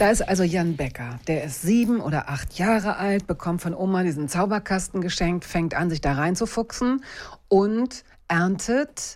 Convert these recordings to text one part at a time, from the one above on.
Da ist also Jan Becker, der ist 7 oder 8 Jahre alt, bekommt von Oma diesen Zauberkasten geschenkt, fängt an, sich da reinzufuchsen und erntet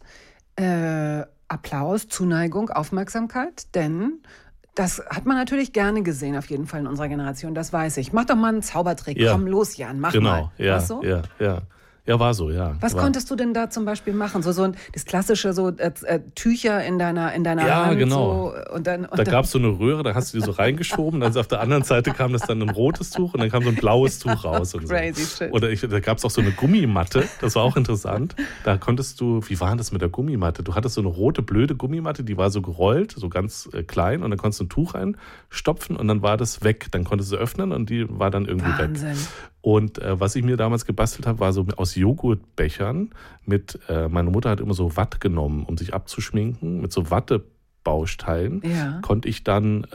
Applaus, Zuneigung, Aufmerksamkeit, denn das hat man natürlich gerne gesehen, auf jeden Fall in unserer Generation, das weiß ich. Mach doch mal einen Zaubertrick, komm los, Jan, mach mal. Genau, War's so? Ja, war so, ja. Was konntest du denn da zum Beispiel machen? Das klassische, Tücher in deiner Hand. Genau. So, und dann da gab es so eine Röhre, da hast du die so reingeschoben, dann auf der anderen Seite kam das dann ein rotes Tuch und dann kam so ein blaues Tuch raus. Und Crazy so. shit. Oder da gab es auch so eine Gummimatte, das war auch interessant. Da konntest du, wie war das mit der Gummimatte? Du hattest so eine rote, blöde Gummimatte, die war so gerollt, so ganz klein und dann konntest du ein Tuch reinstopfen und dann war das weg. Dann konntest du öffnen und die war dann irgendwie Wahnsinn. weg. Und was ich mir damals gebastelt habe, war so aus Joghurtbechern meine Mutter hat immer so Watt genommen, um sich abzuschminken, mit so Wattebausteilen konnte ich dann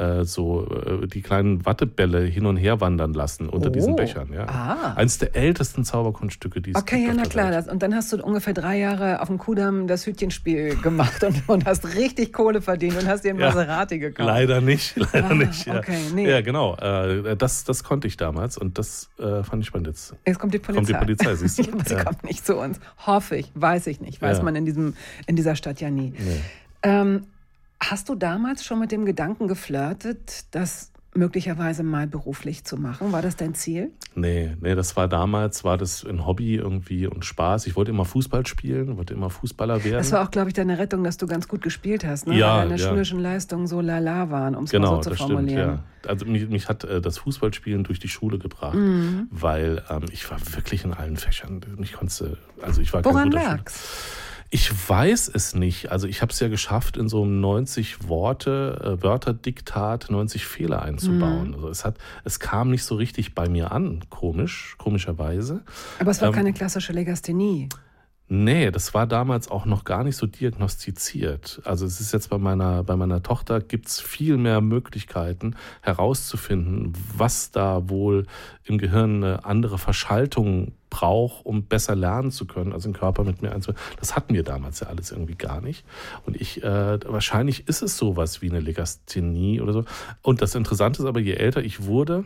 die kleinen Wattebälle hin und her wandern lassen unter diesen Bechern. Ja. Eines der ältesten Zauberkunststücke, die es gibt. Okay, ja, na klar. Und dann hast du ungefähr 3 Jahre auf dem Kudamm das Hütchenspiel gemacht und hast richtig Kohle verdient und hast dir einen Maserati gekauft. Leider nicht. Ja. Okay, nee. Ja, genau. Das konnte ich damals und das fand ich spannend. Jetzt kommt die Polizei, siehst du? Aber sie kommt nicht zu uns. Hoffe ich, weiß ich nicht. Weiß man in dieser Stadt ja nie. Nee. Hast du damals schon mit dem Gedanken geflirtet, das möglicherweise mal beruflich zu machen? War das dein Ziel? Nee, war das ein Hobby irgendwie und Spaß. Ich wollte immer Fußball spielen, wollte immer Fußballer werden. Das war auch, glaube ich, deine Rettung, dass du ganz gut gespielt hast, ne? Ja, weil deine schulischen Leistungen so lala waren, um es mal so zu formulieren. Genau, das stimmt, ja. Also mich hat das Fußballspielen durch die Schule gebracht, weil ich war wirklich in allen Fächern. Woran lag's? Ich weiß es nicht. Also ich habe es ja geschafft, in so einem 90 Wörter-Diktat 90 Fehler einzubauen. Also es kam nicht so richtig bei mir an, komischerweise. Aber es war keine klassische Legasthenie. Nee, das war damals auch noch gar nicht so diagnostiziert. Also es ist jetzt bei meiner Tochter gibt's viel mehr Möglichkeiten herauszufinden, was da wohl im Gehirn eine andere Verschaltung braucht, um besser lernen zu können, also den Körper mit mir einzubauen. Das hatten wir damals ja alles irgendwie gar nicht. Und wahrscheinlich ist es sowas wie eine Legasthenie oder so. Und das Interessante ist aber, je älter ich wurde,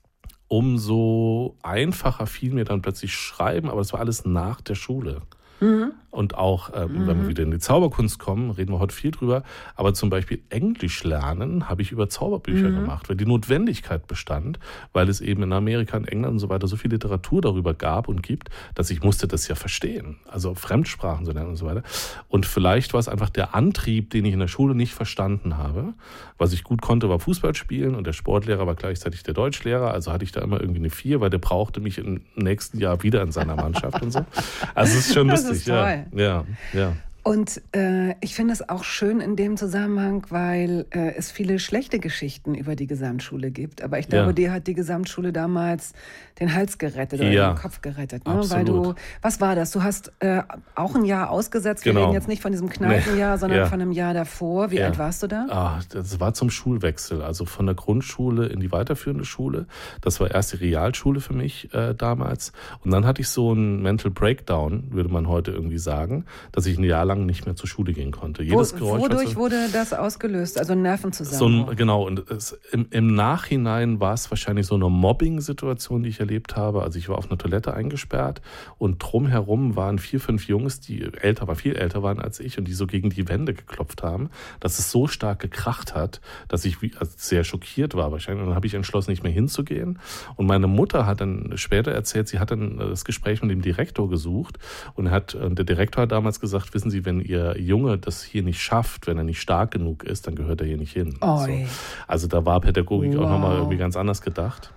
umso einfacher fiel mir dann plötzlich Schreiben, aber das war alles nach der Schule. Und auch, wenn wir wieder in die Zauberkunst kommen, reden wir heute viel drüber, aber zum Beispiel Englisch lernen habe ich über Zauberbücher gemacht, weil die Notwendigkeit bestand, weil es eben in Amerika, in England und so weiter so viel Literatur darüber gab und gibt, dass ich musste das ja verstehen, also Fremdsprachen zu lernen und so weiter. Und vielleicht war es einfach der Antrieb, den ich in der Schule nicht verstanden habe. Was ich gut konnte, war Fußball spielen und der Sportlehrer war gleichzeitig der Deutschlehrer, also hatte ich da immer irgendwie eine 4, weil der brauchte mich im nächsten Jahr wieder in seiner Mannschaft und so. Also es ist schon lustig. Das ist toll. Ja. Und ich finde es auch schön in dem Zusammenhang, weil es viele schlechte Geschichten über die Gesamtschule gibt. Aber ich glaube, dir hat die Gesamtschule damals den Hals gerettet oder den Kopf gerettet. Ne? Absolut. Weil was war das? Du hast auch ein Jahr ausgesetzt. Wir Genau. reden jetzt nicht von diesem Kneipenjahr, sondern von einem Jahr davor. Wie alt warst du da? Das war zum Schulwechsel, also von der Grundschule in die weiterführende Schule. Das war erst die Realschule für mich damals. Und dann hatte ich so einen Mental Breakdown, würde man heute irgendwie sagen, dass ich ein Jahr lang nicht mehr zur Schule gehen konnte. Wodurch wurde das ausgelöst? Also ein Nervenzusammenbruch? Genau, und im Nachhinein war es wahrscheinlich so eine Mobbing-Situation, die ich erlebt habe. Also ich war auf einer Toilette eingesperrt und drumherum waren 4, 5 Jungs, die viel älter waren als ich und die so gegen die Wände geklopft haben, dass es so stark gekracht hat, dass ich sehr schockiert war wahrscheinlich. Und dann habe ich entschlossen, nicht mehr hinzugehen. Und meine Mutter hat dann später erzählt, sie hat dann das Gespräch mit dem Direktor gesucht und der Direktor hat damals gesagt, wissen Sie, wenn Ihr Junge das hier nicht schafft, wenn er nicht stark genug ist, dann gehört er hier nicht hin. So. Also da war Pädagogik auch nochmal irgendwie ganz anders gedacht.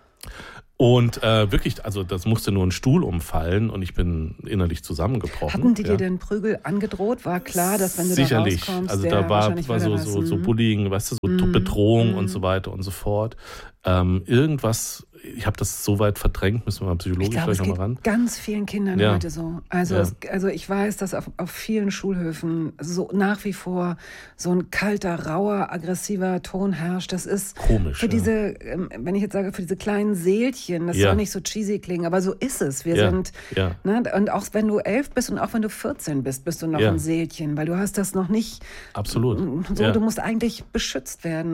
Und wirklich, also das musste nur ein Stuhl umfallen und ich bin innerlich zusammengebrochen. Hatten die dir denn Prügel angedroht? War klar, dass wenn du sicherlich. da rauskommst, also da war so Bullying, weißt du, so Bedrohung und so weiter und so fort. Irgendwas ich habe das so weit verdrängt, müssen wir mal psychologisch gleich nochmal ran. Ganz vielen Kindern heute so. Also, ich weiß, dass auf vielen Schulhöfen so nach wie vor so ein kalter, rauer, aggressiver Ton herrscht. Das ist komisch. Für diese, wenn ich jetzt sage, für diese kleinen Seelchen, das soll nicht so cheesy klingen, aber so ist es. Wir sind, ne, und auch wenn du 11 bist und auch wenn du 14 bist, bist du noch ein Seelchen, weil du hast das noch nicht. Absolut. So, du musst eigentlich beschützt werden.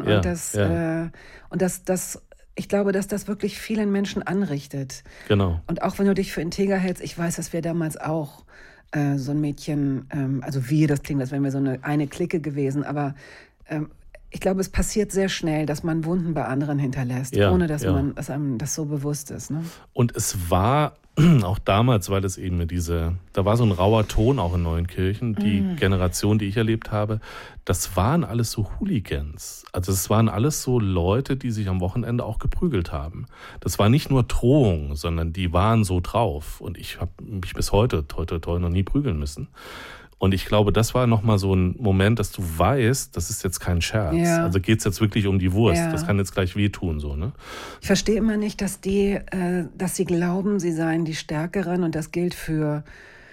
Und ich glaube, dass das wirklich vielen Menschen anrichtet. Genau. Und auch wenn du dich für integer hältst, ich weiß, dass wir damals auch so ein Mädchen, das klingt, als wären wir so eine Clique gewesen, aber ich glaube, es passiert sehr schnell, dass man Wunden bei anderen hinterlässt, ohne dass einem das so bewusst ist. Ne? Und es war auch damals, weil es eben da war so ein rauer Ton auch in Neuenkirchen, die Generation, die ich erlebt habe, das waren alles so Hooligans. Also es waren alles so Leute, die sich am Wochenende auch geprügelt haben. Das war nicht nur Drohung, sondern die waren so drauf. Und ich habe mich bis heute, toi, noch nie prügeln müssen. Und ich glaube, das war nochmal so ein Moment, dass du weißt, das ist jetzt kein Scherz. Ja. Also geht es jetzt wirklich um die Wurst. Ja. Das kann jetzt gleich wehtun. So, ne? Ich verstehe immer nicht, dass sie glauben, sie seien die Stärkeren. Und das gilt für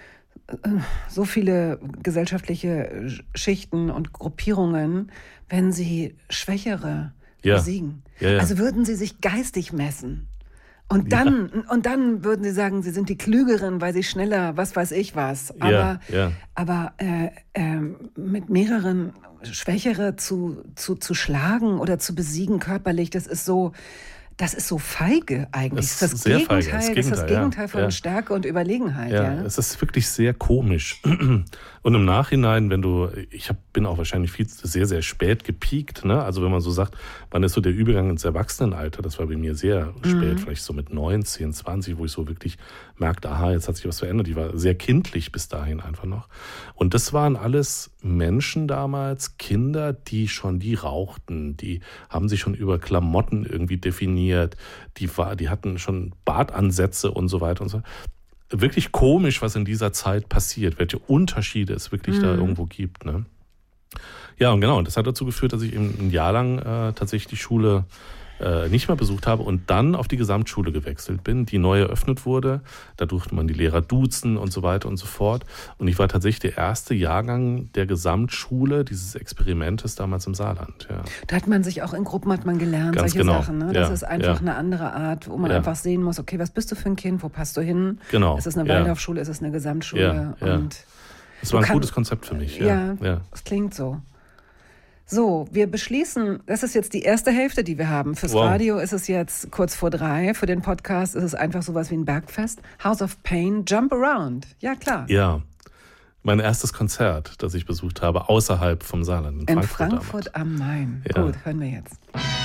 so viele gesellschaftliche Schichten und Gruppierungen, wenn sie Schwächere besiegen. Ja. Also würden sie sich geistig messen. Und dann würden sie sagen, sie sind die Klügeren, weil sie schneller, was weiß ich was. Aber mit mehreren Schwächere zu schlagen oder zu besiegen körperlich, das ist so feige eigentlich. Das ist das Gegenteil von Stärke und Überlegenheit. Es ist wirklich sehr komisch. Und im Nachhinein, ich bin auch wahrscheinlich sehr, sehr spät gepiekt. Ne? Also wenn man so sagt, wann ist so der Übergang ins Erwachsenenalter? Das war bei mir sehr spät, vielleicht so mit 19, 20, wo ich so wirklich merkte, aha, jetzt hat sich was verändert. Ich war sehr kindlich bis dahin einfach noch. Und das waren alles Menschen damals, Kinder, die rauchten, die haben sich schon über Klamotten irgendwie definiert, die hatten schon Bartansätze und so weiter und so. Wirklich komisch, was in dieser Zeit passiert, welche Unterschiede es wirklich da irgendwo gibt. Ne? Ja, und genau, und das hat dazu geführt, dass ich eben ein Jahr lang tatsächlich die Schule nicht mehr besucht habe und dann auf die Gesamtschule gewechselt bin, die neu eröffnet wurde. Da durfte man die Lehrer duzen und so weiter und so fort. Und ich war tatsächlich der erste Jahrgang der Gesamtschule dieses Experimentes damals im Saarland. Ja. Da hat man sich auch in Gruppen gelernt, ganz solche genau. Sachen. Ne? Das ist einfach eine andere Art, wo man einfach sehen muss, okay, was bist du für ein Kind, wo passt du hin? Genau. Ist es eine Waldorfschule, ist es eine Gesamtschule? Und das war ein gutes Konzept für mich. Ja, das klingt so. So, wir beschließen, das ist jetzt die erste Hälfte, die wir haben. Fürs Radio ist es jetzt kurz vor 3, für den Podcast ist es einfach sowas wie ein Bergfest. House of Pain, Jump Around. Ja, klar. Ja, mein erstes Konzert, das ich besucht habe, außerhalb vom Saarland. In Frankfurt am Main. Ja. Gut, hören wir jetzt.